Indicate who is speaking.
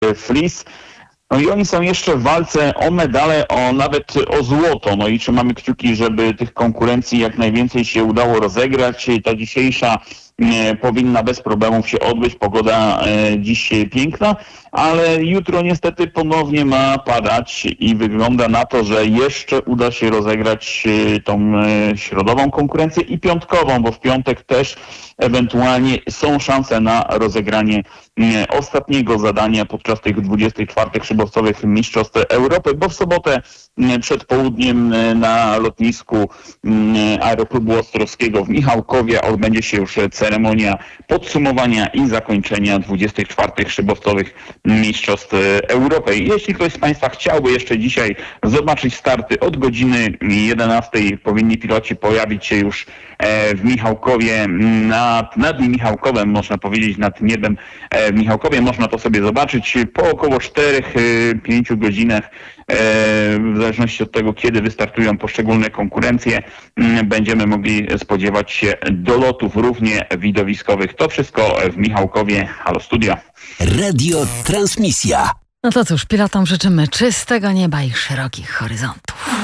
Speaker 1: Flis. No i oni są jeszcze w walce o medale, nawet o złoto. No i trzymamy kciuki, żeby tych konkurencji jak najwięcej się udało rozegrać. Ta dzisiejsza powinna bez problemów się odbyć. Pogoda dziś piękna, ale jutro niestety ponownie ma padać i wygląda na to, że jeszcze uda się rozegrać tą środową konkurencję i piątkową, bo w piątek też ewentualnie są szanse na rozegranie ostatniego zadania podczas tych 24 szybowcowych Mistrzostw Europy, bo w sobotę przed południem na lotnisku Aeroklubu Ostrowskiego w Michałkowie odbędzie się już ceremonia podsumowania i zakończenia 24 szybowcowych Mistrzostw Europy. Jeśli ktoś z Państwa chciałby jeszcze dzisiaj zobaczyć starty od godziny 11, powinni piloci pojawić się już w Michałkowie, nad Michałkowem, można powiedzieć, nad niebem w Michałkowie. Można to sobie zobaczyć po około 4-5 godzinach, w zależności od tego, kiedy wystartują poszczególne konkurencje, będziemy mogli spodziewać się dolotów równie widowiskowych. To wszystko w Michałkowie. Halo Studio.
Speaker 2: Radio Transmisja.
Speaker 3: No to cóż, pilotom życzymy czystego nieba i szerokich horyzontów.